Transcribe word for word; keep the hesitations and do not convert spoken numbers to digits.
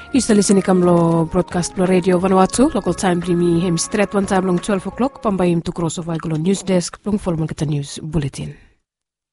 You still listening to broadcast Plo Radio Vanuatu, local time primi hem stret one time long twelve o'clock, pambayim to cross of News Desk, plong formal kita news bulletin.